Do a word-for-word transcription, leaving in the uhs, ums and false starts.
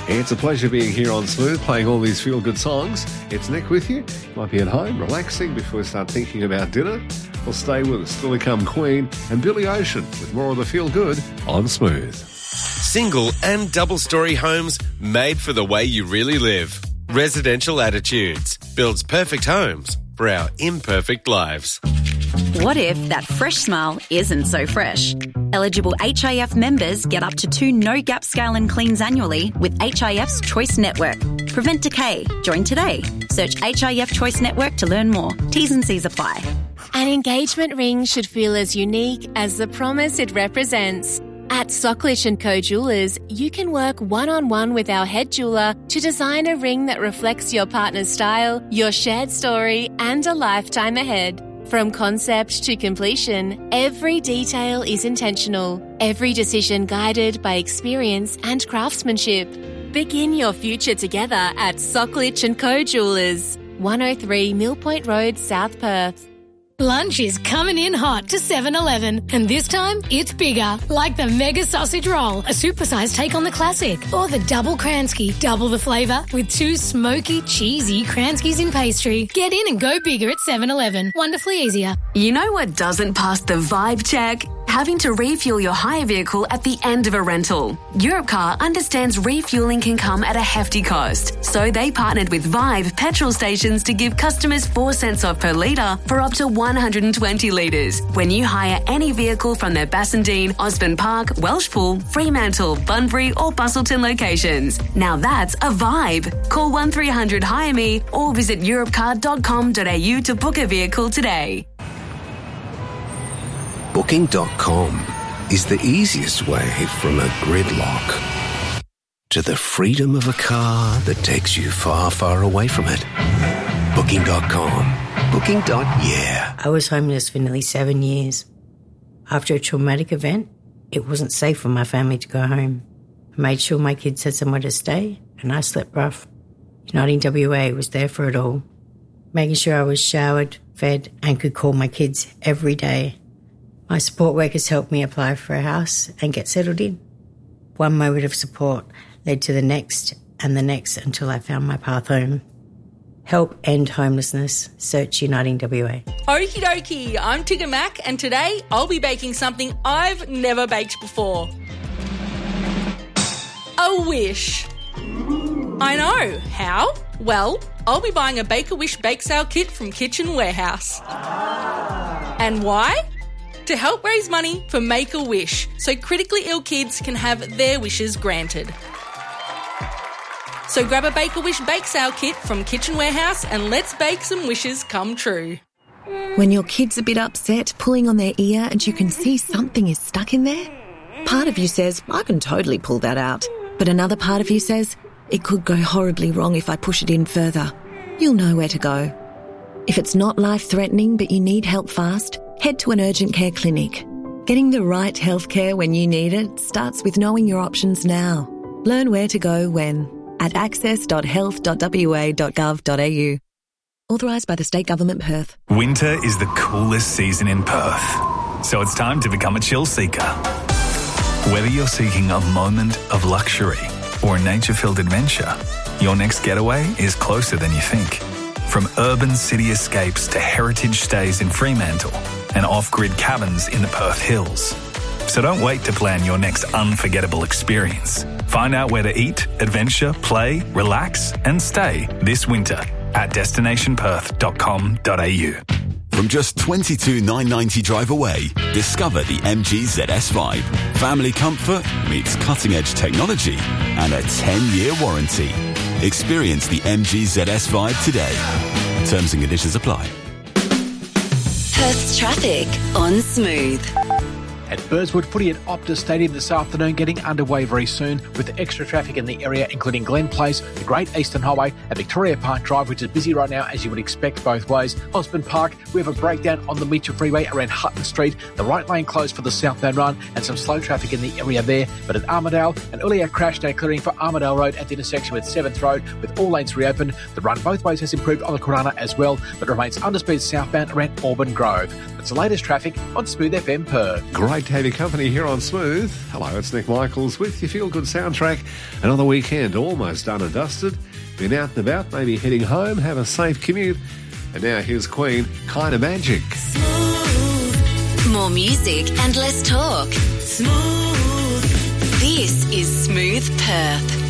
It's a pleasure being here on Smooth, playing all these feel-good songs. It's Nick with you. Might be at home, relaxing before we start thinking about dinner. Well, stay with us. Still to come, Queen and Billy Ocean with more of the feel-good on Smooth. Single and double-storey homes made for the way you really live. Residential Attitudes builds perfect homes for our imperfect lives. What if that fresh smile isn't so fresh? Eligible H I F members get up to two no-gap scale and cleans annually with H I F's Choice Network. Prevent decay. Join today. Search H I F Choice Network to learn more. T's and C's apply. An engagement ring should feel as unique as the promise it represents. At Socklish and Co Jewelers, you can work one-on-one with our head jeweller to design a ring that reflects your partner's style, your shared story, and a lifetime ahead. From concept to completion, every detail is intentional, every decision guided by experience and craftsmanship. Begin your future together at Socklich and Co Jewelers, one oh three Mill Point Road, South Perth. Lunch is coming in hot to seven eleven, and this time it's bigger, like the Mega Sausage Roll, a supersized take on the classic, or the Double Kransky, double the flavour with two smoky, cheesy Kranskys in pastry. Get in and go bigger at seven eleven. Wonderfully easier. You know what doesn't pass the vibe check? Having to refuel your hire vehicle at the end of a rental. Europcar understands refueling can come at a hefty cost, so they partnered with Vibe petrol stations to give customers four cents off per litre for up to one hundred twenty litres when you hire any vehicle from their Bassendean, Osborne Park, Welshpool, Fremantle, Bunbury or Bustleton locations. Now that's a vibe. Call one three hundred hire me or visit europcar dot com dot a u to book a vehicle today. Booking dot com is the easiest way from a gridlock to the freedom of a car that takes you far, far away from it. Booking dot com. Booking. Yeah. I was homeless for nearly seven years. After a traumatic event, it wasn't safe for my family to go home. I made sure my kids had somewhere to stay, and I slept rough. Uniting W A was there for it all, making sure I was showered, fed, and could call my kids every day. My support workers helped me apply for a house and get settled in. One moment of support led to the next and the next until I found my path home. Help end homelessness. Search Uniting W A. Okie dokie, I'm Tigger Mac, and today I'll be baking something I've never baked before. A wish. I know. How? Well, I'll be buying a Bake-A-Wish bake sale kit from Kitchen Warehouse. And why? To help raise money for Make-A-Wish so critically ill kids can have their wishes granted. So grab a Bake-A-Wish bake sale kit from Kitchen Warehouse and let's bake some wishes come true. When your kid's a bit upset, pulling on their ear and you can see something is stuck in there, part of you says, I can totally pull that out. But another part of you says, it could go horribly wrong if I push it in further. You'll know where to go. If it's not life-threatening but you need help fast, head to an urgent care clinic. Getting the right healthcare when you need it starts with knowing your options now. Learn where to go when at access dot health dot w a dot gov dot a u. Authorised by the State Government, Perth. Winter is the coolest season in Perth, so it's time to become a chill seeker. Whether you're seeking a moment of luxury or a nature-filled adventure, your next getaway is closer than you think. From urban city escapes to heritage stays in Fremantle and off-grid cabins in the Perth Hills. So don't wait to plan your next unforgettable experience. Find out where to eat, adventure, play, relax and stay this winter at destination perth dot com dot a u. From just twenty-two thousand nine hundred ninety drive away, discover the M G Z S Vibe. Family comfort meets cutting-edge technology and a ten-year warranty. Experience the M G Z S Vibe today. Terms and conditions apply. Perth's traffic on Smooth. At Burswood Footy at Optus Stadium this afternoon, getting underway very soon with extra traffic in the area, including Glen Place, the Great Eastern Highway and Victoria Park Drive, which is busy right now as you would expect both ways. Osborne Park, we have a breakdown on the Meacher Freeway around Hutton Street, the right lane closed for the southbound run and some slow traffic in the area there. But at Armadale, an earlier crash now clearing for Armadale Road at the intersection with seventh Road with all lanes reopened. The run both ways has improved on the Corona as well, but remains underspeed southbound around Auburn Grove. That's the latest traffic on Smooth F M Perth. Great Great to have your company here on Smooth. Hello, it's Nick Michaels with your Feel Good soundtrack. Another weekend almost done and dusted. Been out and about, maybe heading home, have a safe commute. And now here's Queen, Kinda Magic. Smooth. More music and less talk. Smooth. This is Smooth Perth.